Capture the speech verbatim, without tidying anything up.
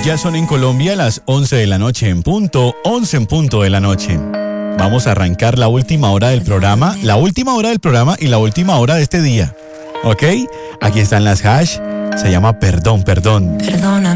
Ya son en Colombia las once de la noche en punto, once en punto de la noche. Vamos a arrancar la última hora del programa, la última hora del programa y la última hora de este día. ¿Ok? Aquí están las hash. Se llama Perdón, Perdón. Perdona.